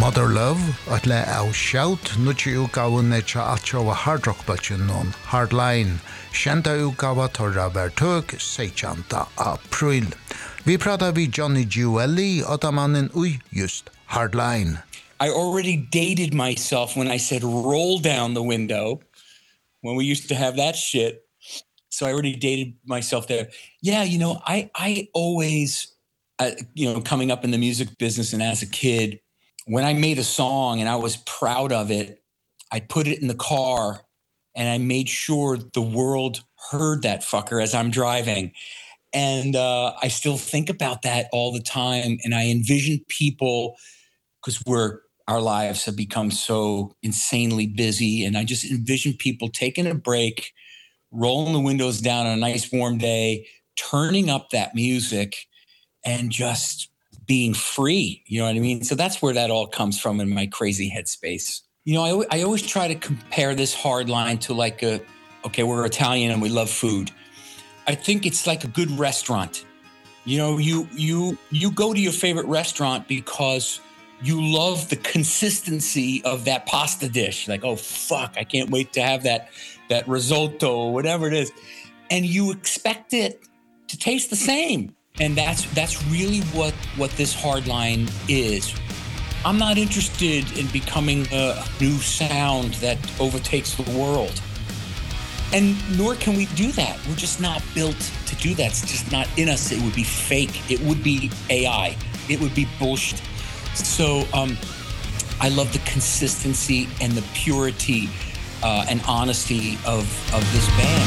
Mother Love, at le av Shout, nutje utgavene tja atjova hardrock-bøtjen non Hardline, kjenta utgava torra vertøk 16. april. Vi pratar vi Johnny Giuelli, atamannen ui just Hardline. I already dated myself when I said roll down the window, when we used to have that shit. So I already dated myself there. Yeah, you know, I always, you know, coming up in the music business and as a kid, when I made a song and I was proud of it, I put it in the car and I made sure the world heard that fucker as I'm driving. And I still think about that all the time. And I envision people, because our lives have become so insanely busy, and I just envision people taking a break, rolling the windows down on a nice warm day, turning up that music, and just being free, you know what I mean? So that's where that all comes from in my crazy headspace. You know, I always try to compare this Hardline to like okay, we're Italian and we love food. I think it's like a good restaurant. You know, you go to your favorite restaurant because you love the consistency of that pasta dish. Like, oh fuck, I can't wait to have that risotto or whatever it is. And you expect it to taste the same. And that's really what this Hardline is. I'm not interested in becoming a new sound that overtakes the world. And nor can we do that. We're just not built to do that. It's just not in us. It would be fake. It would be AI. It would be bullshit. So I love the consistency and the purity and honesty of this band.